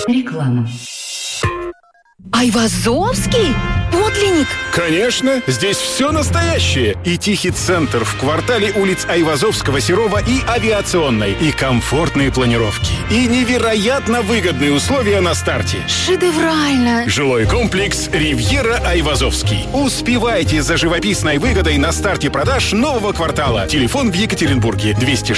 Реклама. Айвазовский? Подлинник? Конечно, здесь все настоящее. И тихий центр в квартале улиц Айвазовского, Серова и Авиационной. И комфортные планировки. И невероятно выгодные условия на старте. Шедеврально. Жилой комплекс «Ривьера Айвазовский». Успевайте за живописной выгодой на старте продаж нового квартала. Телефон в Екатеринбурге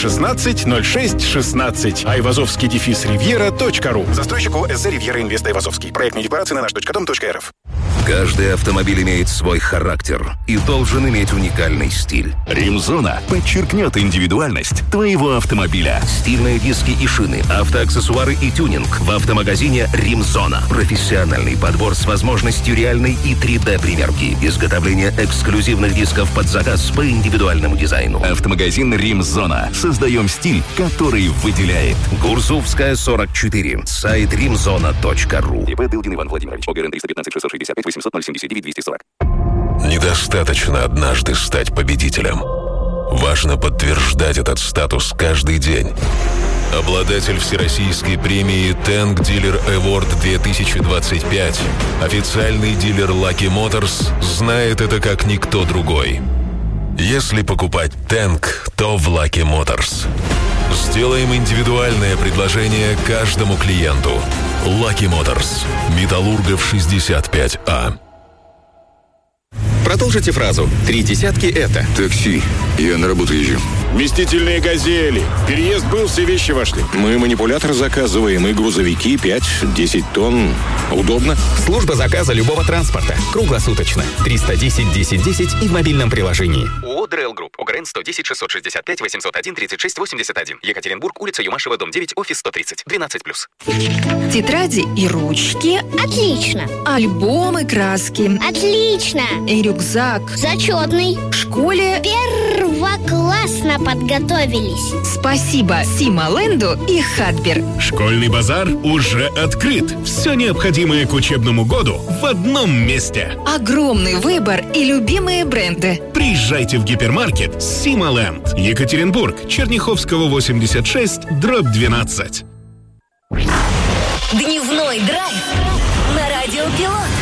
216-06-16. Айвазовский-ривьера.ру. Застройщик ОСЗ «Ривьера Инвест Айвазовский». Проектные декларации на наш.дом.рф. Каждый автомобиль имеет свой характер и должен иметь уникальный стиль. Римзона подчеркнет индивидуальность твоего автомобиля. Стильные диски и шины, автоаксессуары и тюнинг в автомагазине «Римзона». Профессиональный подбор с возможностью реальной и 3D-примерки. Изготовление эксклюзивных дисков под заказ по индивидуальному дизайну. Автомагазин «Римзона». Создаем стиль, который выделяет. Гурзувская, 44. Сайт rimzona.ru. ИП Дылдин Иван Владимирович. ОГРН 315 665 800 079 240. Недостаточно однажды стать победителем. Важно подтверждать этот статус каждый день. Обладатель Всероссийской премии Tank Dealer Award 2025, официальный дилер Lucky Motors, знает это как никто другой. Если покупать Tank, то в Lucky Motors. Сделаем индивидуальное предложение каждому клиенту. Lucky Motors. Металлургов 65А. Продолжите фразу. 3 десятки это. Такси. Я на работу езжу. Вместительные «Газели». Переезд был, все вещи вошли. Мы манипулятор заказываем и грузовики 5-10 тонн. Удобно. Служба заказа любого транспорта. Круглосуточно. 310-10-10 и в мобильном приложении. ООО «ДРЭЛ Групп». ОГРН 110-665-801-36-81. Екатеринбург, улица Юмашева, дом 9, офис 130. 12+. Тетради и ручки. Отлично. Альбомы, краски. Отлично. И рюкзак. Зачетный. В школе первоклассно подготовились. Спасибо Сималенду и Хадбер. Школьный базар уже открыт. Все необходимое к учебному году в одном месте. Огромный выбор и любимые бренды. Приезжайте в гипермаркет Сималенд. Екатеринбург, Черняховского, 86/12. Дневной драйв на Радио Пилот.